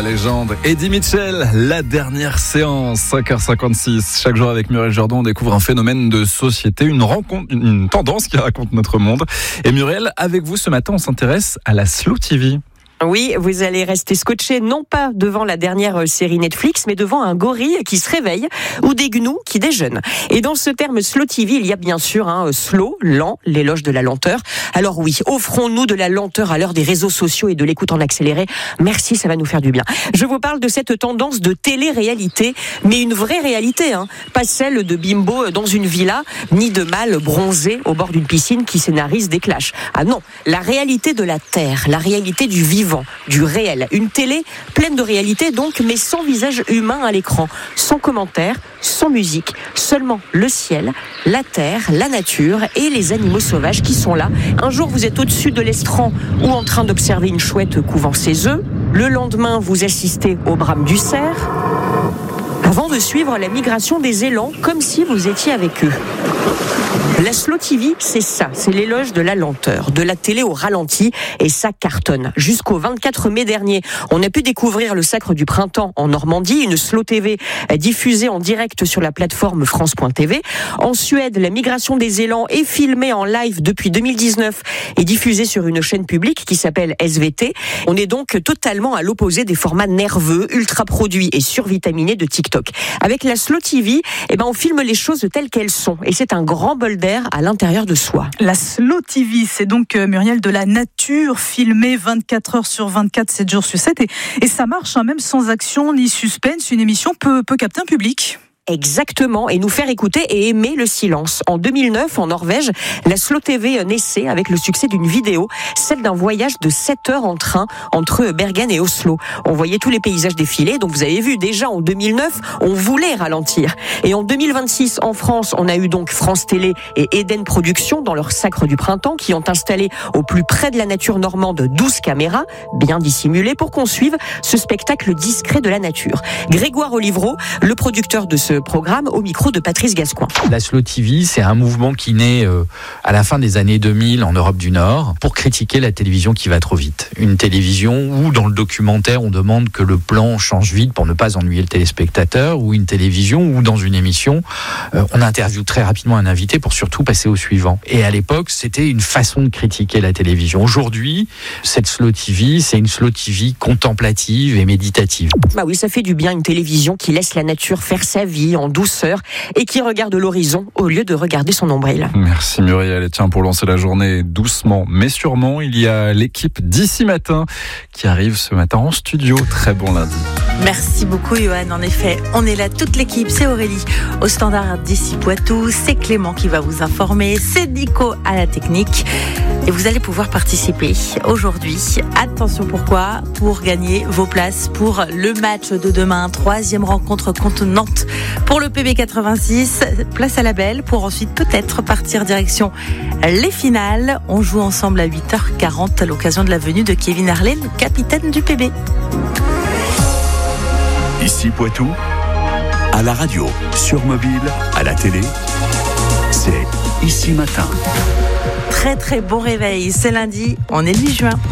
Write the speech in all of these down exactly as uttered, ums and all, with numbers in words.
la légende Eddie Mitchell, la dernière séance, cinq heures cinquante-six. Chaque jour avec Muriel Jourdan, on découvre un phénomène de société, une rencontre, une tendance qui raconte notre monde. Et Muriel, avec vous ce matin, on s'intéresse à la Slow T V. Oui, vous allez rester scotché non pas devant la dernière série Netflix, mais devant un gorille qui se réveille ou des gnous qui déjeunent. Et dans ce terme Slow T V, il y a bien sûr un hein, slow, lent, l'éloge de la lenteur. Alors oui, offrons-nous de la lenteur à l'heure des réseaux sociaux et de l'écoute en accéléré. Merci, ça va nous faire du bien. Je vous parle de cette tendance de télé-réalité, mais une vraie réalité, hein, pas celle de bimbo dans une villa, ni de mâle bronzé au bord d'une piscine qui scénarise des clashs. Ah non, la réalité de la terre, la réalité du vivant, du réel. Une télé pleine de réalité donc, mais sans visage humain à l'écran, sans commentaires, sans musique, seulement le ciel, la terre, la nature et les animaux sauvages qui sont là. Un jour vous êtes au-dessus de l'estran ou en train d'observer une chouette couvant ses œufs. Le lendemain vous assistez au brame du cerf, avant de suivre la migration des élans comme si vous étiez avec eux. La Slow T V, c'est ça, c'est l'éloge de la lenteur, de la télé au ralenti, et ça cartonne. Jusqu'au vingt-quatre mai dernier, on a pu découvrir le Sacre du Printemps en Normandie, une Slow T V diffusée en direct sur la plateforme France point T V. En Suède, la migration des élans est filmée en live depuis deux mille dix-neuf et diffusée sur une chaîne publique qui s'appelle S V T. On est donc totalement à l'opposé des formats nerveux, ultra produits et survitaminés de TikTok. Avec la Slow T V, eh ben on filme les choses telles qu'elles sont, et c'est un grand bol d'air à l'intérieur de soi. La Slow T V, c'est donc, euh, Muriel, de la nature filmée vingt-quatre heures sur vingt-quatre, sept jours sur sept, et, et ça marche, hein, même sans action ni suspense. Une émission peut, peut capter un public. Exactement, et nous faire écouter et aimer le silence. En deux mille neuf, en Norvège, la Slow T V naissait avec le succès d'une vidéo, celle d'un voyage de sept heures en train entre Bergen et Oslo. On voyait tous les paysages défiler, donc vous avez vu, déjà en deux mille neuf, on voulait ralentir. Et en deux mille vingt-six, en France, on a eu donc France Télé et Eden Productions dans leur Sacre du Printemps, qui ont installé au plus près de la nature normande douze caméras, bien dissimulées, pour qu'on suive ce spectacle discret de la nature. Grégoire Olivreau, le producteur de ce programme, au micro de Patrice Gascoin. La Slow T V, c'est un mouvement qui naît euh, à la fin des années deux mille en Europe du Nord pour critiquer la télévision qui va trop vite. Une télévision où, dans le documentaire, on demande que le plan change vite pour ne pas ennuyer le téléspectateur, ou une télévision où, dans une émission, euh, on interviewe très rapidement un invité pour surtout passer au suivant. Et à l'époque, c'était une façon de critiquer la télévision. Aujourd'hui, cette Slow T V, c'est une Slow T V contemplative et méditative. Bah oui, ça fait du bien, une télévision qui laisse la nature faire sa vie en douceur et qui regarde l'horizon au lieu de regarder son nombril. Merci Muriel. Et tiens, pour lancer la journée doucement mais sûrement, il y a l'équipe d'Ici Matin qui arrive ce matin en studio. Très bon lundi. Merci beaucoup Johan. En effet, on est là toute l'équipe. C'est Aurélie au standard d'ici Poitou, c'est Clément qui va vous informer, c'est Nico à la technique. Et vous allez pouvoir participer aujourd'hui. Attention, pourquoi ? Pour gagner vos places pour le match de demain, troisième rencontre contre Nantes pour le P B quatre-vingt-six. Place à la Belle pour ensuite peut-être partir direction les finales. On joue ensemble à huit heures quarante à l'occasion de la venue de Kevin Harley, le capitaine du P B. Ici Poitou, à la radio, sur mobile, à la télé, c'est Ici Matin. Très très bon réveil, c'est lundi, on est le huit juin.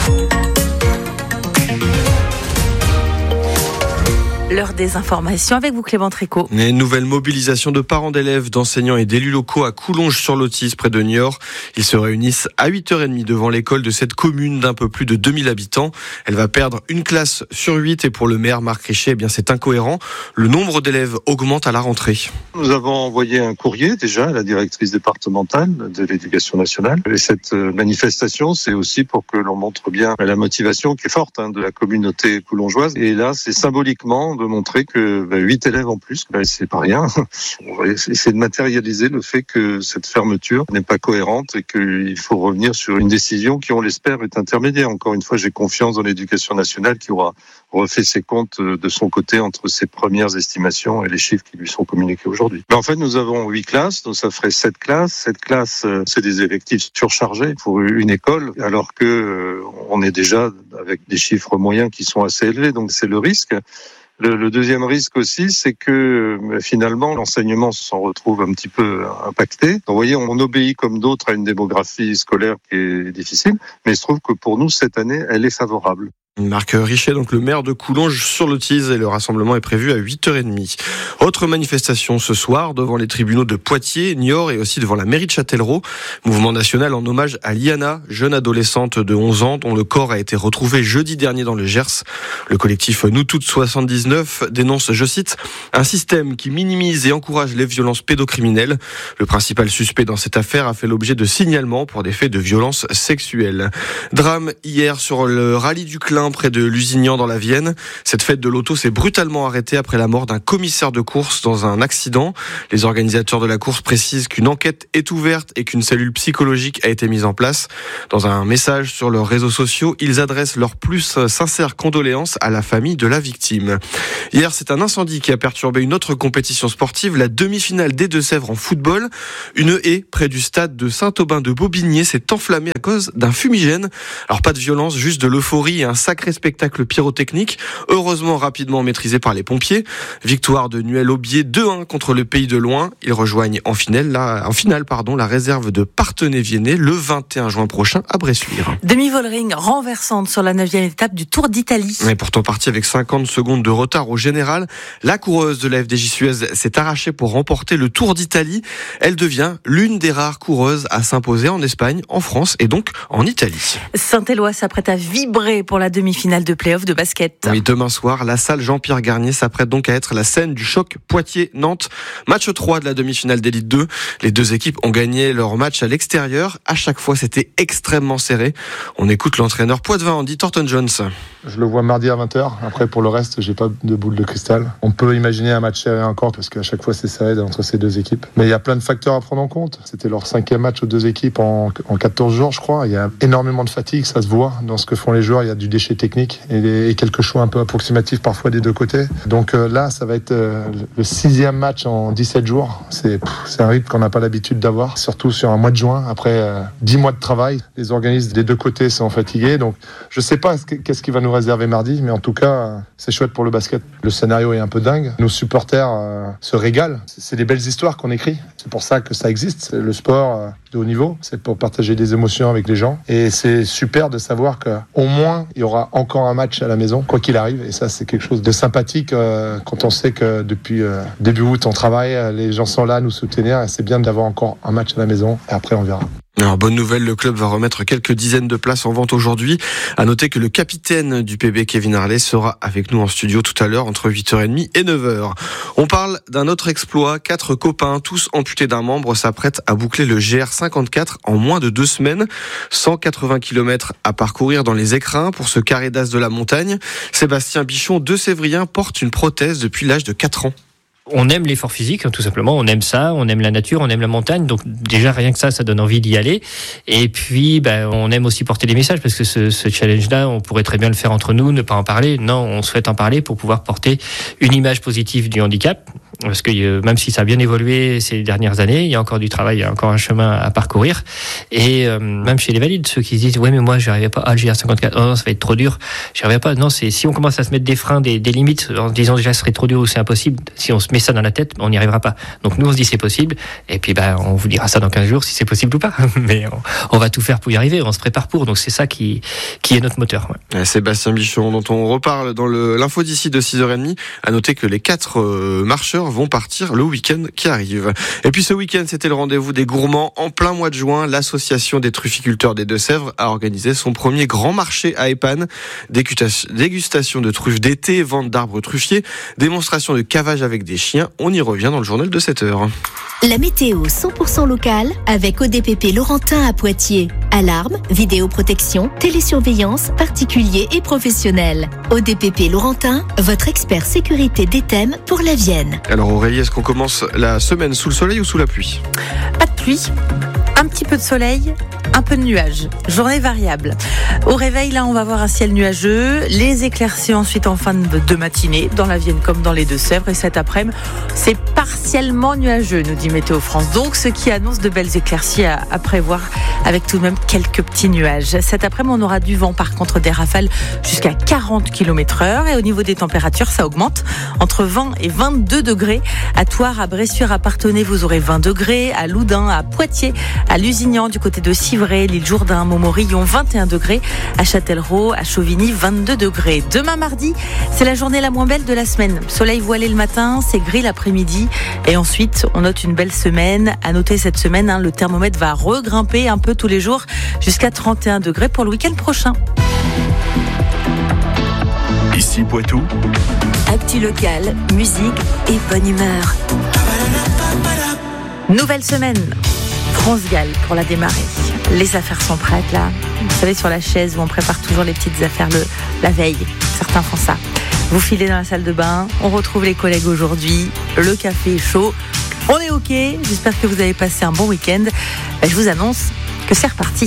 L'heure des informations avec vous Clément Tricot. Une nouvelle mobilisation de parents d'élèves, d'enseignants et d'élus locaux à Coulonges-sur-Lotis, près de Niort. Ils se réunissent à huit heures trente devant l'école de cette commune d'un peu plus de deux mille habitants. Elle va perdre une classe sur huit et pour le maire Marc Richer, eh bien c'est incohérent. Le nombre d'élèves augmente à la rentrée. Nous avons envoyé un courrier déjà à la directrice départementale de l'éducation nationale. Et cette manifestation, c'est aussi pour que l'on montre bien la motivation qui est forte hein, de la communauté coulongeoise. Et là, c'est symboliquement de montrer que bah, huit élèves en plus, bah, c'est pas rien. On va essayer de matérialiser le fait que cette fermeture n'est pas cohérente et qu'il faut revenir sur une décision qui, on l'espère, est intermédiaire. Encore une fois, j'ai confiance dans l'éducation nationale qui aura refait ses comptes de son côté entre ses premières estimations et les chiffres qui lui sont communiqués aujourd'hui. Mais en fait, nous avons huit classes, donc ça ferait sept classes. Sept classes, c'est des effectifs surchargés pour une école, alors que on est déjà avec des chiffres moyens qui sont assez élevés. Donc c'est le risque. Le, le deuxième risque aussi, c'est que finalement l'enseignement s'en retrouve un petit peu impacté. Donc, vous voyez, on obéit comme d'autres à une démographie scolaire qui est difficile, mais il se trouve que pour nous cette année, elle est favorable. Marc Richet, donc le maire de Coulonges-sur-Lotize, et le rassemblement est prévu à huit heures trente. Autre manifestation ce soir devant les tribunaux de Poitiers, Niort et aussi devant la mairie de Châtellerault. Mouvement national en hommage à Liana, jeune adolescente de onze ans dont le corps a été retrouvé jeudi dernier dans le Gers. Le collectif Nous Toutes soixante-dix-neuf dénonce, je cite, un système qui minimise et encourage les violences pédocriminelles. Le principal suspect dans cette affaire a fait l'objet de signalements pour des faits de violences sexuelles. Drame hier sur le rallye du Clin près de Lusignan dans la Vienne. Cette fête de l'auto s'est brutalement arrêtée après la mort d'un commissaire de course dans un accident. Les organisateurs de la course précisent qu'une enquête est ouverte et qu'une cellule psychologique a été mise en place. Dans un message sur leurs réseaux sociaux, ils adressent leurs plus sincères condoléances à la famille de la victime. Hier, c'est un incendie qui a perturbé une autre compétition sportive, la demi-finale des Deux-Sèvres en football. Une haie près du stade de Saint-Aubin-de-Bobigné s'est enflammée à cause d'un fumigène. Alors pas de violence, juste de l'euphorie et un sacré spectacle pyrotechnique, heureusement rapidement maîtrisé par les pompiers. Victoire de Nuel Aubier deux un contre le Pays de Loing. Ils rejoignent en finale, la, en finale pardon, la réserve de Parthenay-Viennet le vingt et un juin prochain à Bressuire. Demi-Volring renversante sur la neuvième étape du Tour d'Italie. Mais pourtant partie avec cinquante secondes de retard au général, la coureuse de la F D J Suez s'est arrachée pour remporter le Tour d'Italie. Elle devient l'une des rares coureuses à s'imposer en Espagne, en France et donc en Italie. Saint-Éloi s'apprête à vibrer pour la demi-finale de play-off de basket. Oui, demain soir, la salle Jean-Pierre Garnier s'apprête donc à être la scène du choc Poitiers-Nantes. Match trois de la demi-finale d'élite deux. Les deux équipes ont gagné leur match à l'extérieur. À chaque fois, c'était extrêmement serré. On écoute l'entraîneur poitevin Andy Thornton-Jones. Je le vois mardi à vingt heures. Après, pour le reste, j'ai pas de boule de cristal. On peut imaginer un match serré encore parce qu'à chaque fois, c'est serré entre ces deux équipes. Mais il y a plein de facteurs à prendre en compte. C'était leur cinquième match aux deux équipes en, en quatorze jours, je crois. Il y a énormément de fatigue, ça se voit dans ce que font les joueurs. Il y a du déchet technique et, les, et quelques choix un peu approximatifs parfois des deux côtés. Donc euh, là, ça va être euh, le sixième match en dix-sept jours. C'est, pff, c'est un rythme qu'on n'a pas l'habitude d'avoir, surtout sur un mois de juin. Après euh, dix mois de travail, les organismes des deux côtés sont fatigués. Donc je sais pas qu'est-ce qui va nous réserver mardi, mais en tout cas, c'est chouette pour le basket. Le scénario est un peu dingue. Nos supporters euh, se régalent. C'est des belles histoires qu'on écrit. C'est pour ça que ça existe. Le sport euh, de haut niveau, c'est pour partager des émotions avec les gens. Et c'est super de savoir qu'au moins, il y aura encore un match à la maison, quoi qu'il arrive. Et ça, c'est quelque chose de sympathique euh, quand on sait que depuis euh, début août, on travaille, les gens sont là à nous soutenir. Et c'est bien d'avoir encore un match à la maison. Et après, on verra. Alors, bonne nouvelle, le club va remettre quelques dizaines de places en vente aujourd'hui. À noter que le capitaine du P B, Kevin Harley, sera avec nous en studio tout à l'heure entre huit heures trente et neuf heures. On parle d'un autre exploit. Quatre copains, tous amputés d'un membre, s'apprêtent à boucler le G R cinquante-quatre en moins de deux semaines. cent quatre-vingts kilomètres à parcourir dans les écrins pour ce carré d'as de la montagne. Sébastien Bichon, deux Sévrien, porte une prothèse depuis l'âge de quatre ans. On aime l'effort physique, tout simplement. On aime ça, on aime la nature, on aime la montagne. Donc déjà, rien que ça, ça donne envie d'y aller. Et puis, ben, on aime aussi porter des messages parce que ce, ce challenge-là, on pourrait très bien le faire entre nous, ne pas en parler. Non, on souhaite en parler pour pouvoir porter une image positive du handicap. Parce que euh, même si ça a bien évolué ces dernières années, il y a encore du travail, il y a encore un chemin à parcourir. Et euh, même chez les valides, ceux qui se disent « Ouais, mais moi, j'y arrivais pas. Ah, le G R cinquante-quatre, oh non, ça va être trop dur. J'y arrivais pas. » Non, c'est si on commence à se mettre des freins, des, des limites, en se disant déjà « Ce serait trop dur ou c'est impossible », si on se met ça dans la tête, on n'y arrivera pas. Donc nous, on se dit « C'est possible. » Et puis, ben, on vous dira ça dans quinze jours, si c'est possible ou pas. Mais on, on va tout faire pour y arriver. On se prépare pour. Donc c'est ça qui, qui est notre moteur. Ouais. Sébastien Bichon, dont on reparle dans le, l'info d'ici de six heures trente. À noter que les quatre euh, marcheurs vont partir le week-end qui arrive. Et puis ce week-end, c'était le rendez-vous des gourmands. En plein mois de juin, l'association des trufficulteurs des Deux-Sèvres a organisé son premier grand marché à Épanne. Dégustation de truffes d'été, vente d'arbres truffiers, démonstration de cavage avec des chiens. On y revient dans le journal de sept heures. La météo cent pour cent locale avec O D P P Laurentin à Poitiers. Alarme, vidéoprotection, télésurveillance, particuliers et professionnels. O D P P Laurentin, votre expert sécurité des thèmes pour la Vienne. Alors Aurélie, est-ce qu'on commence la semaine sous le soleil ou sous la pluie ? Pas de pluie, un petit peu de soleil, un peu de nuages. Journée variable. Au réveil, là, on va voir un ciel nuageux. Les éclaircies ensuite en fin de matinée, dans la Vienne comme dans les Deux-Sèvres. Et cet après-midi, c'est partiellement nuageux, nous dit Météo France. Donc, ce qui annonce de belles éclaircies à, à prévoir, avec tout de même quelques petits nuages. Cet après-midi, on aura du vent, par contre, des rafales jusqu'à quarante kilomètres heure. Et au niveau des températures, ça augmente entre vingt et vingt-deux degrés. À Thouars, à Bressuire, à Parthenay, vous aurez vingt degrés. À Loudun, à Poitiers, à Lusignan, du côté de Sierre, Échivray, l'île Jourdain, Montmorillon, vingt et un degrés. À Châtellerault, à Chauvigny, vingt-deux degrés. Demain mardi, c'est la journée la moins belle de la semaine. Soleil voilé le matin, c'est gris l'après-midi. Et ensuite, on note une belle semaine. À noter cette semaine, hein, le thermomètre va regrimper un peu tous les jours jusqu'à trente et un degrés pour le week-end prochain. Ici Poitou. Actu locale, musique et bonne humeur. Nouvelle semaine. France-Galles pour la démarrer. Les affaires sont prêtes là. Vous savez, sur la chaise où on prépare toujours les petites affaires le, la veille. Certains font ça. Vous filez dans la salle de bain. On retrouve les collègues aujourd'hui. Le café est chaud. On est OK. J'espère que vous avez passé un bon week-end. Je vous annonce que c'est reparti.